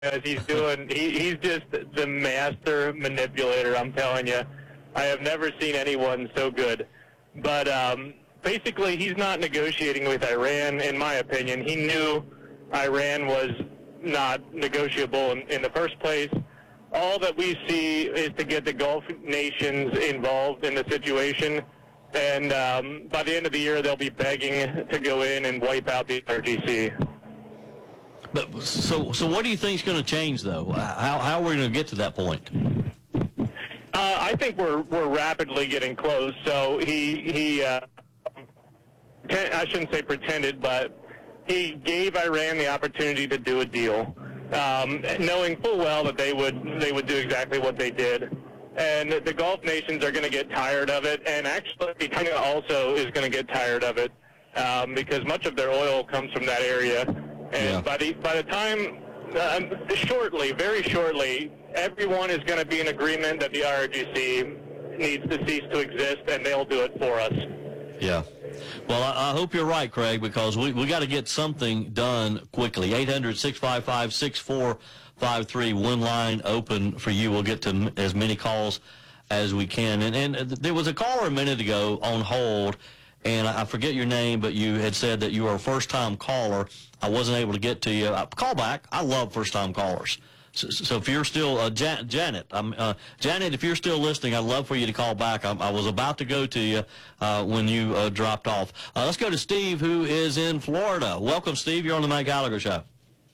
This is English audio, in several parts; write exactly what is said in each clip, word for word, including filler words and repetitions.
as he's doing. He, he's just the master manipulator, I'm telling you. I have never seen anyone so good. But um, basically, he's not negotiating with Iran, in my opinion. He knew Iran was not negotiable in, in the first place. All that we see is to get the Gulf nations involved in the situation. And um, by the end of the year, they'll be begging to go in and wipe out the I R G C. But so, so what do you think is going to change, though? How, how are we going to get to that point? Uh, I think we're we're rapidly getting close. So he he uh, I shouldn't say pretended, but he gave Iran the opportunity to do a deal, um, knowing full well that they would they would do exactly what they did. And the Gulf nations are going to get tired of it, and actually China also is going to get tired of it um, because much of their oil comes from that area. And yeah. by the by the time, um, shortly, very shortly, everyone is going to be in agreement that the I R G C needs to cease to exist, and they'll do it for us. Yeah. Well, I, I hope you're right, Craig, because we we got to get something done quickly. eight hundred, six five five, six four five three, one line open for you. We'll get to m- as many calls as we can. And, and there was a caller a minute ago on hold, and I forget your name, but you had said that you were a first-time caller. I wasn't able to get to you. I, call back. I love first-time callers. So, so if you're still, uh, Jan- Janet, um, uh, Janet, if you're still listening, I'd love for you to call back. I, I was about to go to you uh, when you uh, dropped off. Uh, let's go to Steve, who is in Florida. Welcome, Steve. You're on the Mike Gallagher Show.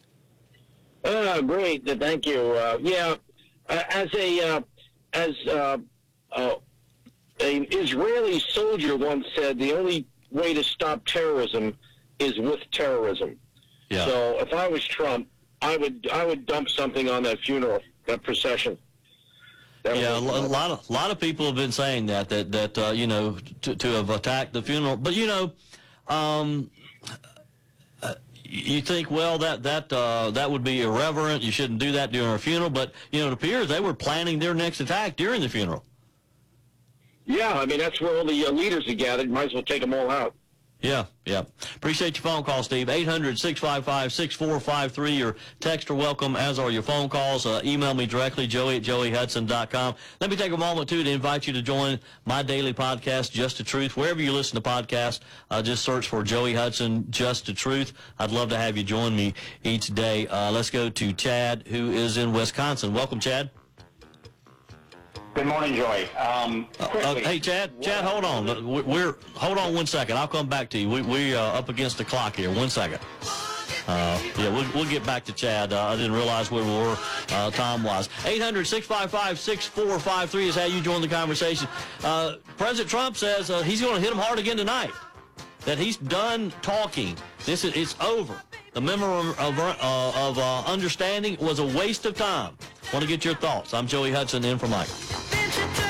Uh, great. Thank you. Uh, yeah, uh, as a uh, as uh, uh, an Israeli soldier once said, the only way to stop terrorism is with terrorism. Yeah. So if I was Trump, I would I would dump something on that funeral, that procession. That Yeah, a was, lot of a lot of people have been saying that that that uh, you know to to have attacked the funeral, but you know. Um, uh, You think, well, that that uh, that would be irreverent. You shouldn't do that during a funeral. But you know, it appears they were planning their next attack during the funeral. Yeah, I mean that's where all the uh, leaders are gathered. Might as well take them all out. Yeah, yeah. Appreciate your phone call, Steve. eight hundred, six five five, six four five three. Your texts are welcome, as are your phone calls. Uh, email me directly, joey at joey hudson dot com. Let me take a moment, too, to invite you to join my daily podcast, Just the Truth. Wherever you listen to podcasts, uh, just search for Joey Hudson, Just the Truth. I'd love to have you join me each day. Uh, let's go to Chad, who is in Wisconsin. Welcome, Chad. Good morning, Joey. Um, Uh, uh, hey, Chad. Chad, hold on. Uh, we- We're hold on one second. I'll come back to you. We we uh, up against the clock here. One second. Uh, yeah, we'll we'll get back to Chad. Uh, I didn't realize where we were uh, time-wise. eight hundred, six five five, six four five three is how you join the conversation. Uh, President Trump says uh, he's going to hit them hard again tonight. That he's done talking. This is it's over. The memorandum of, uh, of uh, understanding was a waste of time. Want to get your thoughts? I'm Joey Hudson in for Mike.